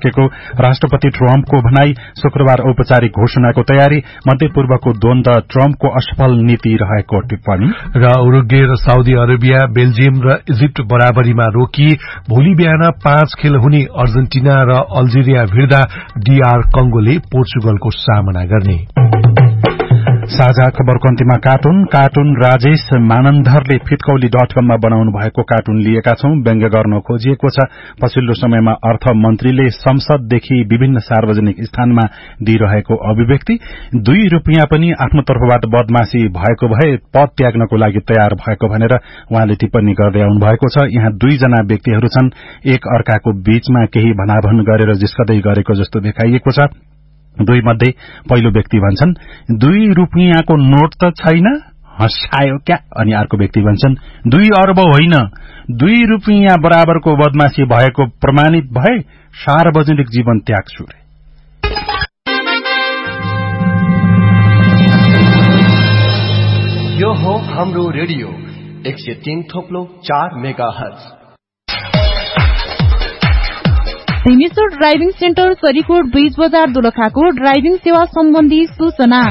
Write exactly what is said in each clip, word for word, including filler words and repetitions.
सकेको राष्ट्रपति ट्रम्पको भनाई शुक्रबार औपचारिक घोषणाको तयारी मध्यपूर्वको द्वन्द ट्रम्पको असफल नीति रहेको टिप्पणी र उरुग्वे र साउदी अरेबिया बेल्जियम र इजिप्ट बराबरीमा रोकी भोलि बिहान पाँच खेल हुने अर्जेन्टिना र अल्जेरिया भिड्दा डीआर कंगोले पोर्चुगलको सामना गर्ने। साझा खबरको अन्तिममा कार्टुन कार्टुन राजेश मानन्धरले फिटकौली डट कममा बनाउनु भएको कार्टुन लिएका छौं। व्यङ्ग्य गर्न खोजिएको छ। पछिल्लो समयमा अर्थ मन्त्रीले संसददेखि विभिन्न सार्वजनिक स्थानमा दिइरहेको अभिव्यक्ति दुई रूपियाँ पनि आफ्नो तर्फबाट बदमाशी भएको भए पद त्याग्नको लागि तयार भएको भनेर उहाँले टिप्पणी गर्दै आउनु भएको छ। यहाँ दुईजना व्यक्तिहरू छन्। एक अर्काको बीचमा केही भनाभन गरेर जिस्कदै गरेको जस्तो देखाइएको छ। दुई मध्ये पहिलो व्यक्ति भन्छन् दुई रूपियाँको नोट त छैन हँसायो क्या। अनि अर्को व्यक्ति भन्छन् दुई अर्ब होइन दुई रूपियाँ बराबरको बदमाशी भएको प्रमाणित भए सार्वजनिक जीवन त्याग्छु रे। यो हो हाम्रो रेडियो एक सय तीन थोप्लो चार mega hertz. Bhimeshwar driving centre Sarikot बीच बजार दोलखाको ड्राइभिङ सेवा सम्बन्धी सूचना।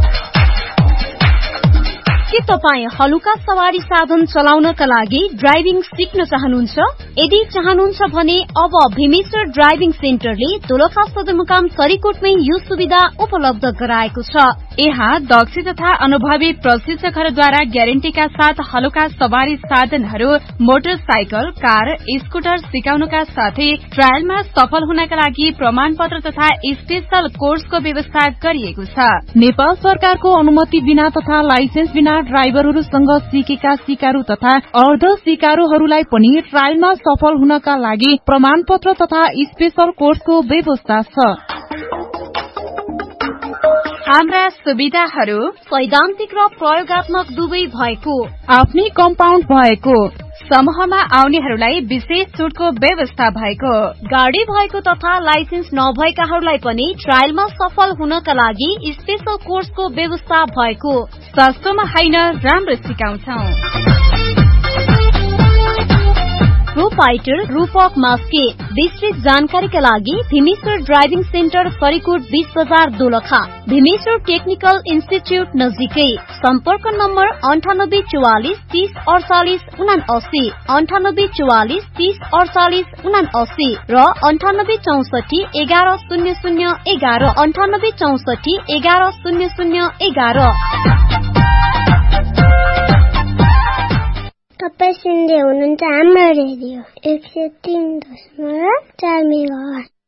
के तपाईँ हलुका सवारी साधन चलाउनका लागि ड्राइभिङ सिक्न चाहनुहुन्छ? यदि चाहनुहुन्छ भने अब भीमेश्वर ड्राइभिङ सेन्टरले दोलखा सदरमुकाम सरीकोटमै यो सुविधा उपलब्ध गराएको छ। यहाँ दक्ष तथा अनुभवी प्रशिक्षकहरूद्वारा ग्यारेन्टीका साथ हलुका सवारी साधनहरू मोटरसाइकल कार स्कुटर सिकाउनका साथै ट्रायलमा सफल हुनका लागि प्रमाणपत्र तथा स्पेशल कोर्सको व्यवस्था गरिएको छ। नेपाल सरकारको अनुमति बिना तथा लाइसेन्स बिना ड्राइभरहरूसँग सिकेका सिकारु तथा अर्ध सिकारुहरूलाई पनि ट्रायलमा सफल हुनका लागि प्रमाणपत्र तथा स्पेशल कोर्सको व्यवस्था छ। हाम्रा सुविधाहरू सैद्धान्तिक र प्रयोगात्मक दुवै भएको आफ्नै कम्पाउन्ड भएको समूहमा आउनेहरूलाई विशेष छुटको व्यवस्था भएको गाडी भएको तथा लाइसेन्स नभएकाहरूलाई पनि ट्रायलमा सफल हुनका लागि स्पेशल कोर्सको व्यवस्था भएको सस्तोमा होइन राम्रो सिकाउँछौ। प्रोपाइटर रूपक मास्के विस्तृत जानकारीका लागि भीमेश्वर ड्राइभिङ सेन्टर सरीकोट बीच बजार दोलखा भीमेश्वर टेक्निकल इन्स्टिच्युट नजिकै सम्पर्क नम्बर अन्ठानब्बे चौवालिस तीस अडचालिस उनासी अन्ठानब्बे चौवालिस तीस अडचालिस उनासी र अन्ठानब्बे चौसठी एघार शून्य शून्य एघार अन्ठानब्बे चौसठी एघार शून्य शून्य एघार। तपाईँ सुन्दै हुनुहुन्छ हाम्रो रेडियो एक सय तीन दशमलव चार मेगा हर्ज।